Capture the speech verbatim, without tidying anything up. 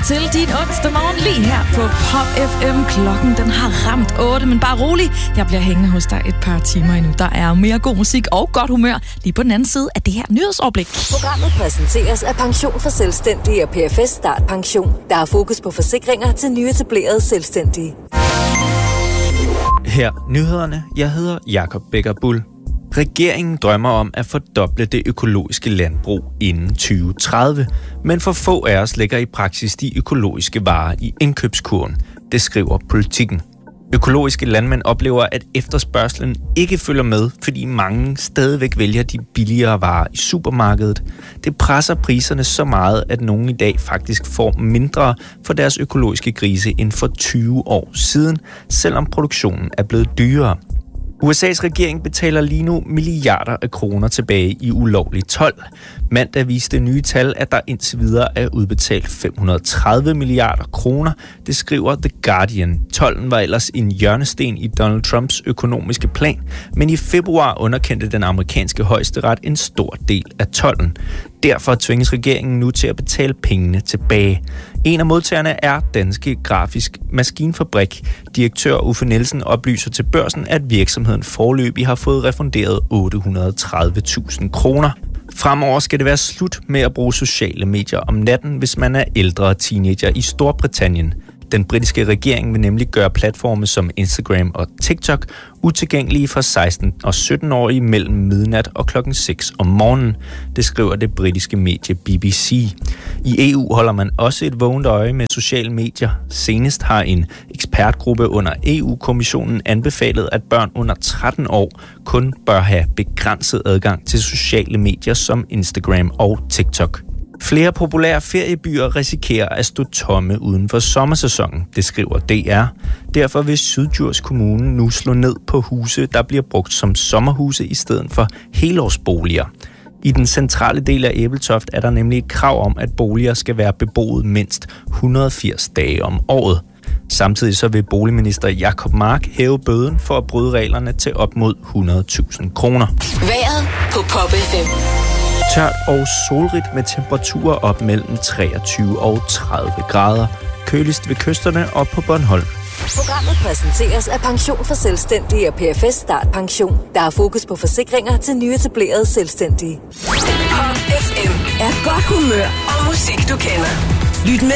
til din onsdag morgen lige her på Pop F M. Klokken den har ramt otte, men bare rolig. Jeg bliver hængende hos dig et par timer endnu. Der er mere god musik og godt humør lige på den anden side af det her nyhedsoverblik. Programmet præsenteres af Pension for Selvstændige og P F S Start Pension. Der er fokus på forsikringer til nyetablerede selvstændige. Her nyhederne. Jeg hedder Jakob Becker Bull. Regeringen drømmer om at fordoble det økologiske landbrug inden tyve tredive, men for få af os lægger i praksis de økologiske varer i indkøbskurven. Det skriver Politikken. Økologiske landmænd oplever, at efterspørgselen ikke følger med, fordi mange stadigvæk vælger de billigere varer i supermarkedet. Det presser priserne så meget, at nogen i dag faktisk får mindre for deres økologiske grise end for tyve år siden, selvom produktionen er blevet dyrere. U S A's regering betaler lige nu milliarder af kroner tilbage i ulovlig told. Mandag viste nye tal, at der indtil videre er udbetalt fem hundrede og tredive milliarder kroner. Det skriver The Guardian. Tolden var ellers en hjørnesten i Donald Trumps økonomiske plan, men i februar underkendte den amerikanske højesteret en stor del af tolden. Derfor tvinges regeringen nu til at betale pengene tilbage. En af modtagerne er Danske Grafisk Maskinfabrik. Direktør Uffe Nielsen oplyser til Børsen, at virksomheden foreløbig har fået refunderet otte hundrede og tredive tusind kroner. Fremover skal det være slut med at bruge sociale medier om natten, hvis man er ældre teenager i Storbritannien. Den britiske regering vil nemlig gøre platforme som Instagram og TikTok utilgængelige for seksten- og sytten-årige mellem midnat og klokken seks om morgenen. Det skriver det britiske medie B B C. I E U holder man også et vågent øje med sociale medier. Senest har en ekspertgruppe under E U-kommissionen anbefalet, at børn under tretten år kun bør have begrænset adgang til sociale medier som Instagram og TikTok. Flere populære feriebyer risikerer at stå tomme uden for sommersæsonen, det skriver D R. Derfor vil Syddjurs Kommune nu slå ned på huse, der bliver brugt som sommerhuse i stedet for helårsboliger. I den centrale del af Ebeltoft er der nemlig et krav om, at boliger skal være beboet mindst et hundrede og firs dage om året. Samtidig så vil boligminister Jacob Mark hæve bøden for at bryde reglerne til op mod hundrede tusind kroner. Vejret på Pop F M. Tørt og solrigt med temperaturer op mellem treogtyve og tredive grader. Køligst ved kysterne og på Bornholm. Programmet præsenteres af Pension for Selvstændige og P F S Start Pension. Der er fokus på forsikringer til nyetablerede selvstændige. Pop F M er godt humør og musik, du kender. Lyt med.